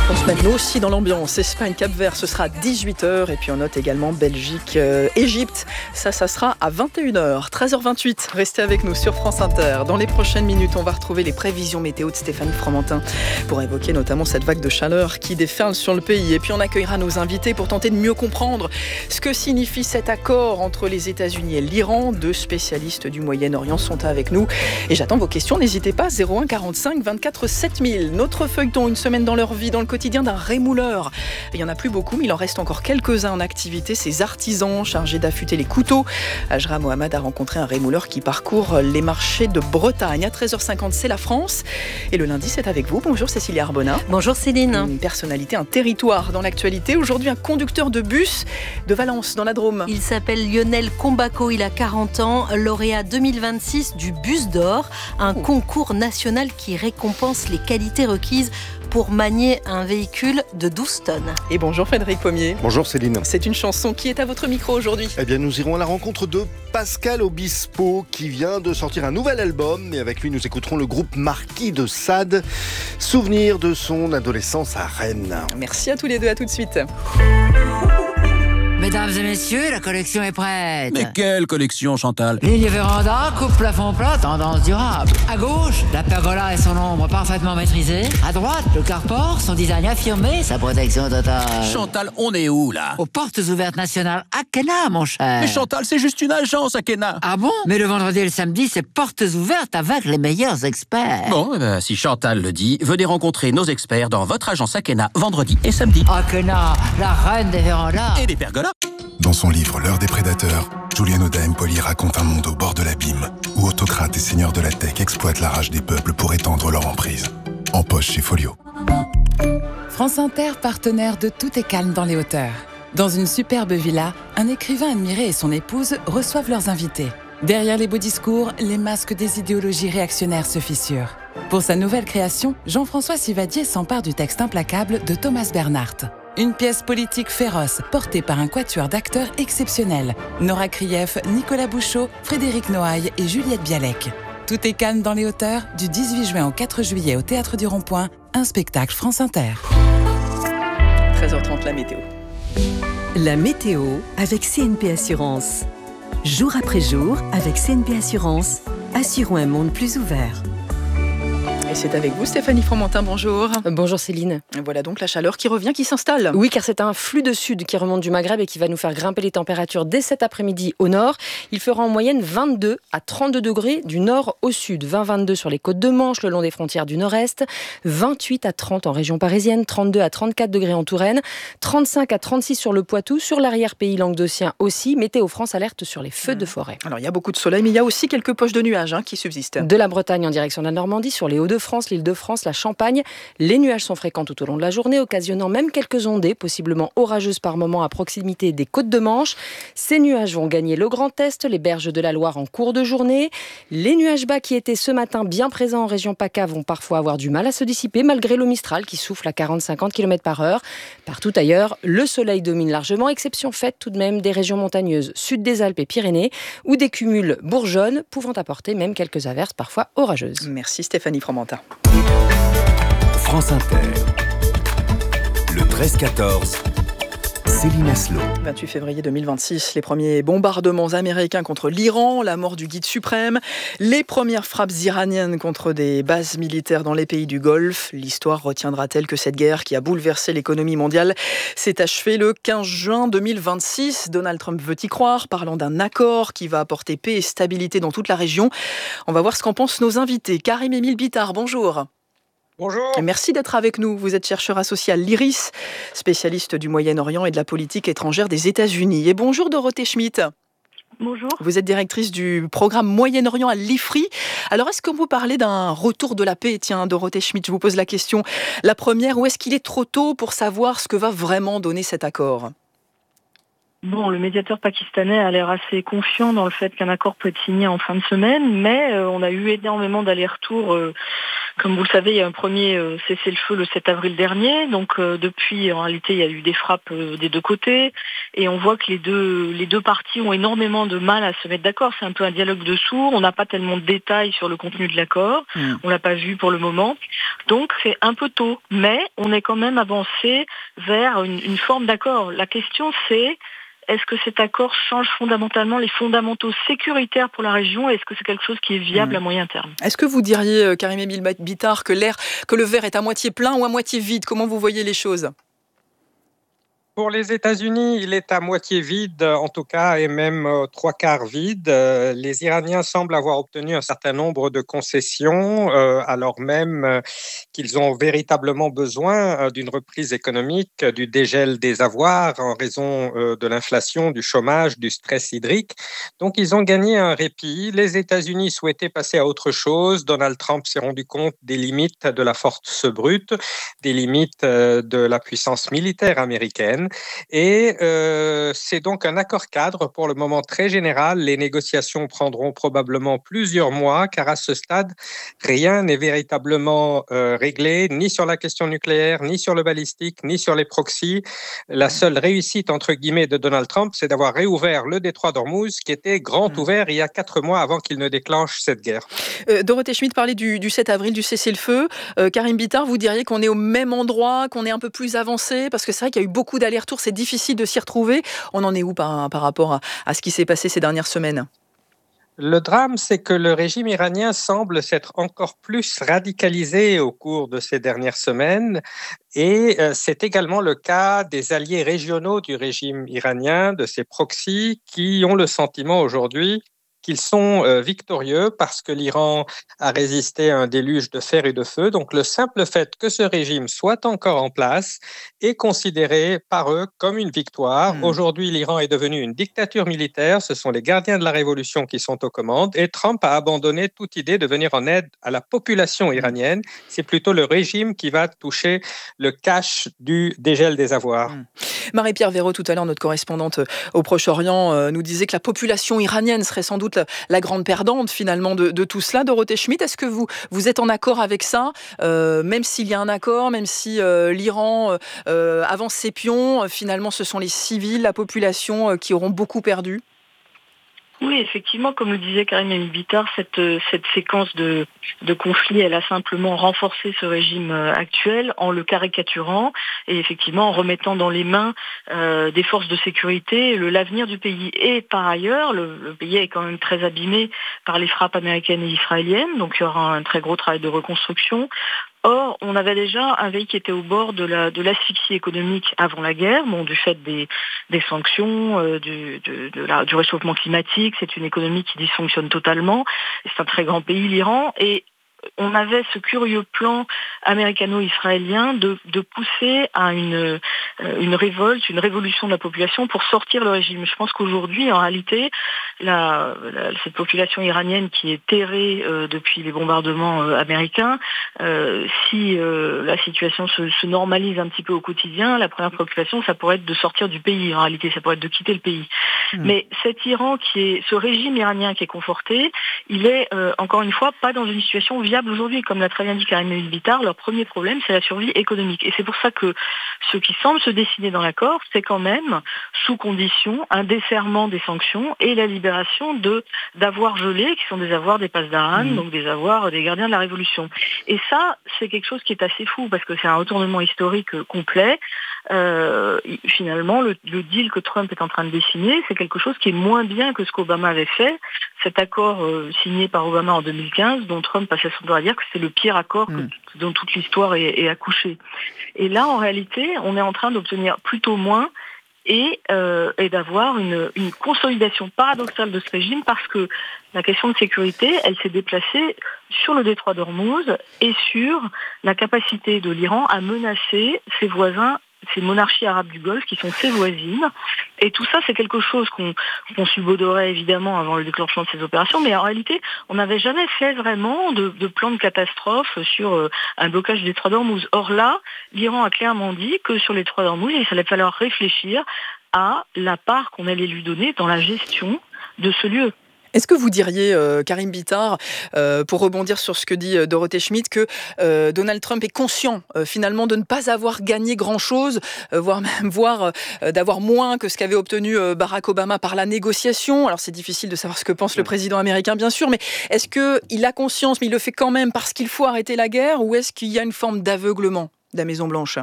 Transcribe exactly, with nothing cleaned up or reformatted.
On se met nous aussi dans l'ambiance. Espagne, Cap-Vert, ce sera à dix-huit heures. Et puis on note également Belgique, euh, Égypte. Ça, ça sera à vingt et une heures. treize heures vingt-huit. Restez avec nous sur France Inter. Dans les prochaines minutes, on va retrouver les prévisions météo de Stéphanie Fromentin pour évoquer notamment cette vague de chaleur qui déferle sur le pays. Et puis on accueillera nos invités pour tenter de mieux comprendre ce que signifie cet accord entre les États-Unis et l'Iran. Deux spécialistes du Moyen-Orient sont avec nous. Et j'attends vos questions. N'hésitez pas. zéro un quarante-cinq vingt-quatre sept mille. Notre feuilleton, une semaine dans leur vie, dans le quotidien d'un rémouleur. Il n'y en a plus beaucoup, mais il en reste encore quelques-uns en activité. Ces artisans chargés d'affûter les couteaux. Ajra Mohamed a rencontré un rémouleur qui parcourt les marchés de Bretagne. À treize heures cinquante, c'est la France. Et le lundi, c'est avec vous. Bonjour Cécilia Arbona. Bonjour Céline. Une personnalité, un territoire dans l'actualité. Aujourd'hui, un conducteur de bus de Valence, dans la Drôme. Il s'appelle Lionel Combaco, il a quarante ans, lauréat deux mille vingt-six du Bus d'Or, un oh. concours national qui récompense les qualités requises pour manier un véhicule de douze tonnes. Et bonjour Frédéric Pommier. Bonjour Céline. C'est une chanson qui est à votre micro aujourd'hui. Eh bien, nous irons à la rencontre de Pascal Obispo qui vient de sortir un nouvel album. Et avec lui, nous écouterons le groupe Marquis de Sade. Souvenir de son adolescence à Rennes. Merci à tous les deux, à tout de suite. Mesdames et messieurs, la collection est prête. Mais quelle collection, Chantal? Ligne véranda, coupe plafond plat, tendance durable. À gauche, la pergola et son ombre parfaitement maîtrisée. À droite, le carport, son design affirmé, sa protection totale. Chantal, on est où, là? Aux portes ouvertes nationales Akena, mon cher. Mais Chantal, c'est juste une agence, Akena. Ah bon? Mais le vendredi et le samedi, c'est portes ouvertes avec les meilleurs experts. Bon, eh ben, si Chantal le dit, venez rencontrer nos experts dans votre agence Akena, vendredi et samedi. Akena, la reine des vérandas. Et des pergolas. Dans son livre L'heure des prédateurs, Julien Oda Empoli raconte un monde au bord de l'abîme, où autocrates et seigneurs de la tech exploitent la rage des peuples pour étendre leur emprise. En poche chez Folio. France Inter, partenaire de Tout est calme dans les hauteurs. Dans une superbe villa, un écrivain admiré et son épouse reçoivent leurs invités. Derrière les beaux discours, les masques des idéologies réactionnaires se fissurent. Pour sa nouvelle création, Jean-François Sivadier s'empare du texte implacable de Thomas Bernhardt. Une pièce politique féroce, portée par un quatuor d'acteurs exceptionnels. Nora Krief, Nicolas Bouchot, Frédéric Noailles et Juliette Bialek. Tout est calme dans les hauteurs, du dix-huit juin au quatre juillet au Théâtre du Rond-Point, un spectacle France Inter. treize heures trente, la météo. La météo avec C N P Assurance. Jour après jour, avec C N P Assurance, assurons un monde plus ouvert. Et c'est avec vous Stéphanie Fromentin, bonjour. Bonjour Céline. Voilà donc la chaleur qui revient, qui s'installe. Oui, car c'est un flux de sud qui remonte du Maghreb et qui va nous faire grimper les températures dès cet après-midi au nord. Il fera en moyenne vingt-deux à trente-deux degrés du nord au sud. vingt à vingt-deux sur les côtes de Manche, le long des frontières du nord-est. vingt-huit à trente en région parisienne. trente-deux à trente-quatre degrés en Touraine. trente-cinq à trente-six sur le Poitou. Sur l'arrière-pays languedocien aussi. Météo France alerte sur les feux mmh. de forêt. Alors il y a beaucoup de soleil, mais il y a aussi quelques poches de nuages hein, qui subsistent. De la Bretagne en direction de la Normandie, sur les Hauts-de-France, l'Île-de-France, la Champagne. Les nuages sont fréquents tout au long de la journée, occasionnant même quelques ondées, possiblement orageuses par moments à proximité des côtes de Manche. Ces nuages vont gagner le Grand Est, les berges de la Loire en cours de journée. Les nuages bas qui étaient ce matin bien présents en région PACA vont parfois avoir du mal à se dissiper, malgré le Mistral qui souffle à quarante à cinquante kilomètres par heure. Partout ailleurs, le soleil domine largement, exception faite tout de même des régions montagneuses sud des Alpes et Pyrénées, où des cumuls bourgeonnent, pouvant apporter même quelques averses parfois orageuses. Merci Stéphanie Fromentin. France Inter, le treize quatorze, Céline Aslo. vingt-huit février deux mille vingt-six, les premiers bombardements américains contre l'Iran, la mort du guide suprême, les premières frappes iraniennes contre des bases militaires dans les pays du Golfe. L'histoire retiendra-t-elle que cette guerre qui a bouleversé l'économie mondiale s'est achevée le quinze juin deux mille vingt-six? Donald Trump veut y croire, parlant d'un accord qui va apporter paix et stabilité dans toute la région. On va voir ce qu'en pensent nos invités. Karim-Émile Bittard, bonjour. Bonjour. Merci d'être avec nous. Vous êtes chercheur associé à l'I R I S, spécialiste du Moyen-Orient et de la politique étrangère des États-Unis. Et bonjour Dorothée Schmitt. Bonjour. Vous êtes directrice du programme Moyen-Orient à l'I F R I. Alors, est-ce qu'on peut parler d'un retour de la paix? Tiens, Dorothée Schmitt, je vous pose la question. La première, où est-ce qu'il est trop tôt pour savoir ce que va vraiment donner cet accord? Bon, le médiateur pakistanais a l'air assez confiant dans le fait qu'un accord peut être signé en fin de semaine, mais euh, on a eu énormément d'allers-retours. Euh, comme vous le savez, il y a un premier euh, cessez-le-feu le sept avril dernier, donc euh, depuis, en réalité, il y a eu des frappes euh, des deux côtés, et on voit que les deux, les deux parties ont énormément de mal à se mettre d'accord. C'est un peu un dialogue de sourds, on n'a pas tellement de détails sur le contenu de l'accord, mmh. on l'a pas vu pour le moment, donc c'est un peu tôt, mais on est quand même avancé vers une, une forme d'accord. La question c'est, est-ce que cet accord change fondamentalement les fondamentaux sécuritaires pour la région et est-ce que c'est quelque chose qui est viable mmh. à moyen terme? Est-ce que vous diriez, Karim Emile Bitar, que l'air, que le verre est à moitié plein ou à moitié vide? Comment vous voyez les choses? Pour les États-Unis, il est à moitié vide, en tout cas, et même euh, trois quarts vide. Euh, les Iraniens semblent avoir obtenu un certain nombre de concessions, euh, alors même euh, qu'ils ont véritablement besoin euh, d'une reprise économique, euh, du dégel des avoirs en raison euh, de l'inflation, du chômage, du stress hydrique. Donc, ils ont gagné un répit. Les États-Unis souhaitaient passer à autre chose. Donald Trump s'est rendu compte des limites de la force brute, des limites euh, de la puissance militaire américaine. Et euh, c'est donc un accord cadre pour le moment très général. Les négociations prendront probablement plusieurs mois car à ce stade, rien n'est véritablement euh, réglé, ni sur la question nucléaire, ni sur le balistique, ni sur les proxys. La seule réussite, entre guillemets, de Donald Trump, c'est d'avoir réouvert le détroit d'Ormuz qui était grand mmh. ouvert il y a quatre mois avant qu'il ne déclenche cette guerre. Euh, Dorothée Schmidt parlait du, du sept avril, du cessez-le-feu. Euh, Karim Bitar, vous diriez qu'on est au même endroit, qu'on est un peu plus avancé? Parce que c'est vrai qu'il y a eu beaucoup d'allers retour, c'est difficile de s'y retrouver. On en est où par, par rapport à, à ce qui s'est passé ces dernières semaines? Le drame, c'est que le régime iranien semble s'être encore plus radicalisé au cours de ces dernières semaines et euh, c'est également le cas des alliés régionaux du régime iranien, de ses proxys, qui ont le sentiment aujourd'hui qu'ils sont euh, victorieux parce que l'Iran a résisté à un déluge de fer et de feu. Donc le simple fait que ce régime soit encore en place est considéré par eux comme une victoire. Mmh. Aujourd'hui, l'Iran est devenu une dictature militaire. Ce sont les gardiens de la révolution qui sont aux commandes. Et Trump a abandonné toute idée de venir en aide à la population iranienne. C'est plutôt le régime qui va toucher le cash du dégel des avoirs. Mmh. Marie-Pierre Véraud, tout à l'heure, notre correspondante au Proche-Orient, euh, nous disait que la population iranienne serait sans doute la, la grande perdante finalement de, de tout cela. Dorothée Schmidt, est-ce que vous, vous êtes en accord avec ça, euh, même s'il y a un accord, même si euh, l'Iran euh, avance ses pions, finalement ce sont les civils, la population euh, qui auront beaucoup perdu? Oui, effectivement, comme le disait Karim Emile Bitar, cette, cette séquence de, de conflits, elle a simplement renforcé ce régime actuel en le caricaturant et effectivement en remettant dans les mains euh, des forces de sécurité le, l'avenir du pays. Et par ailleurs, le, le pays est quand même très abîmé par les frappes américaines et israéliennes, donc il y aura un très gros travail de reconstruction. Or, on avait déjà un pays qui était au bord de, la, de l'asphyxie économique avant la guerre, bon, du fait des, des sanctions, euh, du, de, de la, du réchauffement climatique. C'est une économie qui dysfonctionne totalement. C'est un très grand pays, l'Iran. Et on avait ce curieux plan américano-israélien de, de pousser à une, une révolte, une révolution de la population pour sortir le régime. Je pense qu'aujourd'hui, en réalité, la, la, cette population iranienne qui est terrée euh, depuis les bombardements euh, américains, euh, si euh, la situation se, se normalise un petit peu au quotidien, la première préoccupation, ça pourrait être de sortir du pays. En réalité, ça pourrait être de quitter le pays. Mmh. Mais cet Iran, qui est, ce régime iranien qui est conforté, il est euh, encore une fois pas dans une situation viable aujourd'hui. Comme l'a très bien dit Karim Emile Bitar, leur premier problème, c'est la survie économique. Et c'est pour ça que ce qui semble se dessiner dans l'accord, c'est quand même, sous condition, un desserrement des sanctions et la libération de, d'avoirs gelés, qui sont des avoirs des Pasdaran, mmh. donc des avoirs des gardiens de la Révolution. Et ça, c'est quelque chose qui est assez fou, parce que c'est un retournement historique complet. Euh, finalement, le, le deal que Trump est en train de dessiner, c'est quelque chose qui est moins bien que ce qu'Obama avait fait. Cet accord euh, signé par Obama en deux mille quinze, dont Trump passait son temps à dire que c'est le pire accord que, mmh. dont toute l'histoire est, est accouchée. Et là, en réalité, on est en train d'obtenir plutôt moins et, euh, et d'avoir une, une consolidation paradoxale de ce régime, parce que la question de sécurité, elle s'est déplacée sur le détroit d'Ormuz et sur la capacité de l'Iran à menacer ses voisins, ces monarchies arabes du Golfe qui sont ses voisines. Et tout ça, c'est quelque chose qu'on, qu'on subodorait évidemment avant le déclenchement de ces opérations, mais en réalité, on n'avait jamais fait vraiment de, de plan de catastrophe sur euh, un blocage du détroit d'Ormuz. Or là, l'Iran a clairement dit que sur les détroits d'Ormuz, il fallait falloir réfléchir à la part qu'on allait lui donner dans la gestion de ce lieu. Est-ce que vous diriez, euh, Karim Bitar, euh, pour rebondir sur ce que dit euh, Dorothée Schmidt, que euh, Donald Trump est conscient euh, finalement de ne pas avoir gagné grand-chose, euh, voire même voire, euh, d'avoir moins que ce qu'avait obtenu euh, Barack Obama par la négociation? Alors c'est difficile de savoir ce que pense le président américain, bien sûr, mais est-ce qu'il a conscience, mais il le fait quand même parce qu'il faut arrêter la guerre, ou est-ce qu'il y a une forme d'aveuglement de la Maison-Blanche?